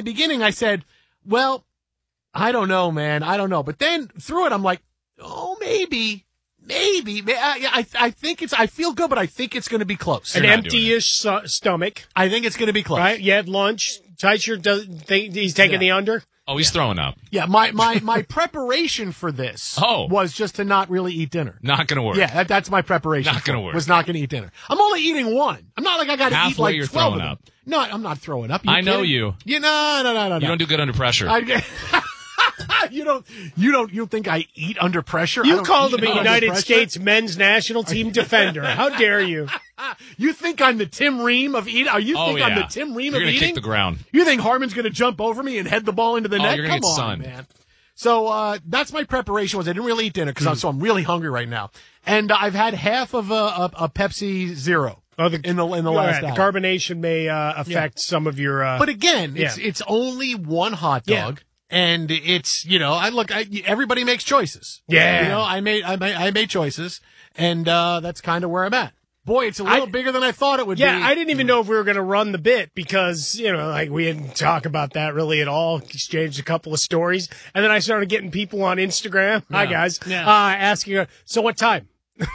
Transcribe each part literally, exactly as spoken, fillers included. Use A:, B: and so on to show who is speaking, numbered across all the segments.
A: beginning, I said, well, I don't know, man. I don't know. But then through it, I'm like, oh, maybe, maybe. I, I, I think it's, I feel good, but I think it's going to be close.
B: An empty-ish uh, stomach.
A: I think it's going to be close.
B: Right? You had lunch. Teicher does think he's taking yeah. the under.
C: Oh, he's
A: yeah.
C: throwing up.
A: Yeah, my, my, my preparation for this
C: oh.
A: was just to not really eat dinner.
C: Not going to work.
A: Yeah, that, that's my preparation.
C: Not going to work.
A: Was not going to eat dinner. I'm only eating one. I'm not like I got to eat like
C: you're
A: twelve
C: throwing
A: of them.
C: up.
A: No, I'm not throwing up. You
C: I know
A: kidding?
C: you.
A: You no, no, no, no, no.
C: You don't do good under pressure.
A: I, you don't. You don't. You think I eat under pressure?
B: You called him a
A: under
B: United
A: pressure?
B: States men's national team defender. How dare you?
A: You think I'm the Tim Ream of eating? You
C: oh,
A: think
C: yeah.
A: I'm the Tim Ream
C: you're
A: of
C: gonna
A: eating?
C: Kick the ground.
A: You think Harmon's going to jump over me and head the ball into the
C: oh,
A: net?
C: You're
A: Come
C: gonna get
A: on,
C: sunned.
A: man. So uh, that's my preparation. Was I didn't really eat dinner because mm. I'm so I'm really hungry right now, and uh, I've had half of a, a, a Pepsi Zero.
B: Oh, the,
A: in the in the last
B: right,
A: hour.
B: The carbonation may uh, affect yeah. some of your. Uh,
A: but again,
B: yeah.
A: it's it's only one hot dog,
B: yeah.
A: and it's you know I look I, everybody makes choices.
B: Yeah,
A: you know I made I made I made choices, and uh, that's kind of where I'm at. Boy, it's a little I, bigger than I thought it would
B: yeah,
A: be.
B: Yeah, I didn't even know if we were going to run the bit because, you know, like we didn't talk about that really at all. Exchanged a couple of stories. And then I started getting people on Instagram. Yeah. Hi, guys. Yeah. Uh, asking, uh, so what time?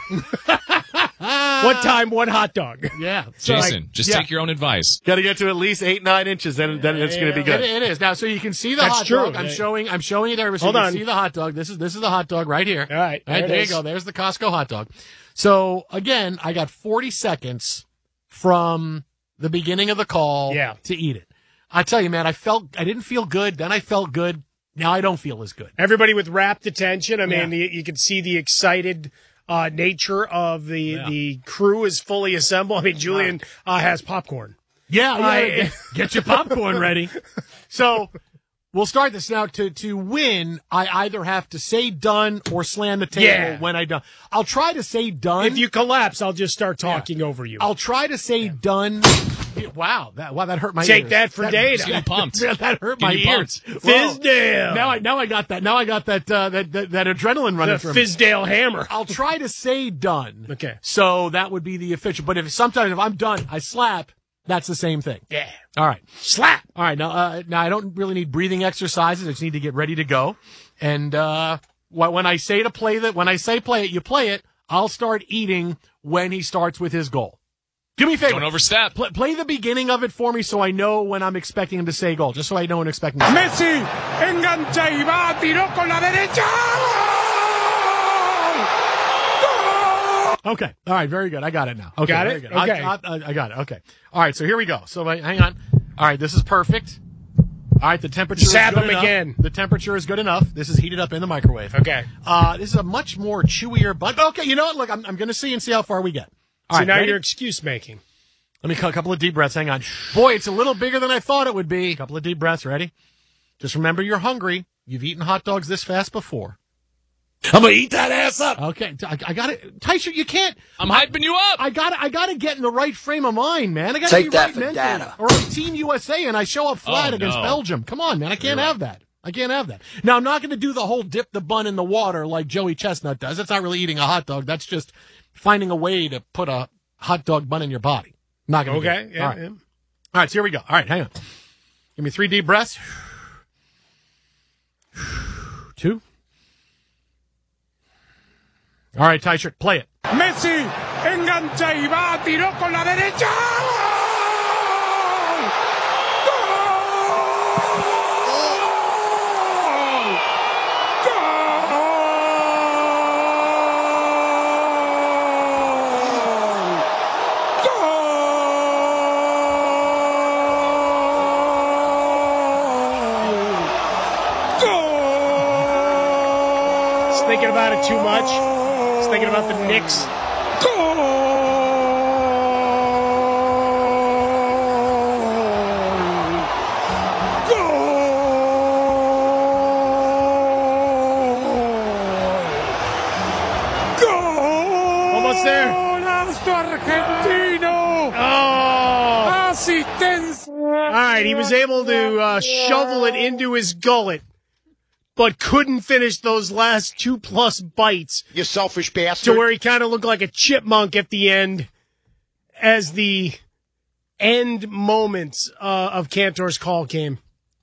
B: What time, what hot dog?
A: Yeah.
C: So Jason, like, just yeah. take your own advice.
A: Got to get to at least eight, nine inches, then, then it's yeah, going to be good. It, it is. Now, so you can see the
B: That's
A: hot
B: true.
A: dog. I'm
B: yeah.
A: showing I'm showing you there. So
B: Hold
A: you can
B: on.
A: see the hot dog. This is this is the hot dog right here.
B: All right.
A: There, right, there you go. There's the Costco hot dog. So, again, I got forty seconds from the beginning of the call
B: yeah.
A: to eat it. I tell you, man, I felt I didn't feel good. Then I felt good. Now I don't feel as good.
B: Everybody with rapt attention. I mean,
A: yeah.
B: you, you can see the excited uh, nature of the
A: yeah.
B: the crew is fully assembled. I mean, Julian uh, has popcorn.
A: Yeah, yeah.
B: I,
A: get, get your popcorn ready. So we'll start this now. To to win, I either have to say done or slam the table
B: yeah.
A: when I done. I'll try to say done.
B: If you collapse, I'll just start talking yeah. over you.
A: I'll try to say yeah. done. Wow, that wow that hurt my
B: Take
A: ears.
B: that for
A: that,
B: data.
C: Get pumped.
A: Yeah, that hurt
C: Get
A: my
C: ears.
B: Fizdale.
A: Now I now I got that. Now I got that uh, that, that that adrenaline running
B: the
A: through
B: Fizdale
A: me.
B: hammer.
A: I'll try to say done.
B: Okay.
A: So that would be the official. But if sometimes if I'm done, I slap. That's the same thing.
B: Yeah.
A: All right.
B: Slap.
A: All right. Now, uh, now I don't really need breathing exercises. I just need to get ready to go. And uh, when I say to play that, when I say play it, you play it. I'll start eating when he starts with his goal. Do me a favor.
C: Don't overstep.
A: Play, play the beginning of it for me so I know when I'm expecting him to say goal, just so I know when I'm expecting to say
B: Messi engancha y va, tiró con la derecha.
A: Okay. All right. Very good. I got it now. Okay.
B: Got
A: very
B: it?
A: Good.
B: Okay.
A: I, I, I got it. Okay. All right. So here we go. So uh, hang on. All right. This is perfect. All right. The temperature
B: Zap
A: is good
B: him
A: enough.
B: again.
A: The temperature is good enough. This is heated up in the microwave.
B: Okay.
A: Uh, this is a much more chewier bun. Okay. You know what? Look, I'm, I'm going to see and see how far we get. All
B: so
A: right,
B: now
A: ready?
B: you're excuse making.
A: Let me cut a couple of deep breaths. Hang on. Boy, it's a little bigger than I thought it would be. A couple of deep breaths. Ready? Just remember you're hungry. You've eaten hot dogs this fast before.
D: I'm gonna eat that ass up.
A: Okay, I, I got it, Teicher. You can't.
C: I'm hyping you up.
A: I got. I got to get in the right frame of mind, man. I got to
D: Take
A: be
D: that
A: right
D: for
A: mentally.
D: data.
A: Or I'm Team U S A and I show up flat
C: Oh,
A: against
C: no.
A: Belgium. Come on, man. I can't
C: You're
A: have that. I can't have that. Now I'm not going to do the whole dip the bun in the water like Joey Chestnut does. That's not really eating a hot dog. That's just finding a way to put a hot dog bun in your body. Not going to.
B: Okay.
A: Do
B: yeah,
A: All right.
B: yeah.
A: All right. So here we go. All right. Hang on. Give me three deep breaths. Two. All right, Teicher, play it.
B: Messi engancha y va, tiró con la derecha. Thinking about it too much. He's thinking about the Knicks. Goal! Goal! Goal! Almost there. Argentino! Oh! Assistence! All right, he was able to uh, shovel it into his gullet, but couldn't finish those last two-plus bites.
E: You selfish bastard.
B: To where he kind of looked like a chipmunk at the end as the end moments uh, of Cantor's call came.